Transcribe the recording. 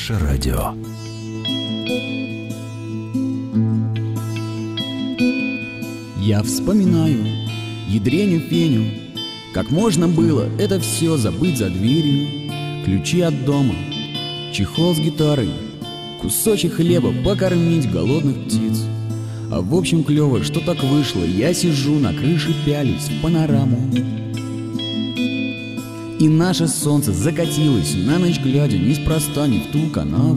Наше радио. Я вспоминаю ядреню Феню, как можно было это все забыть за дверью. Ключи от дома, чехол с гитарой, кусочек хлеба покормить голодных птиц. А в общем клево, что так вышло. Я сижу на крыше, пялюсь в панораму, и наше солнце закатилось на ночь глядя неспроста не в ту канаву.